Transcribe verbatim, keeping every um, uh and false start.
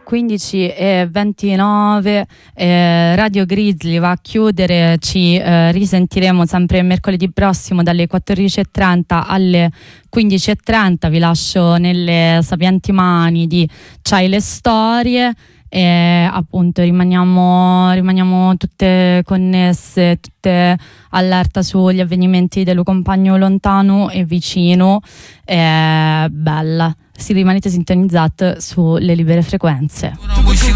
quindici e ventinove, eh, Radio Grizzly va a chiudere, ci eh, risentiremo sempre mercoledì prossimo dalle quattordici e trenta alle quindici e trenta. Vi lascio nelle sapienti mani di C'hai le storie. E appunto rimaniamo, rimaniamo tutte connesse, tutte allerta sugli avvenimenti dello compagno lontano e vicino. E bella, si rimanete sintonizzate sulle libere frequenze.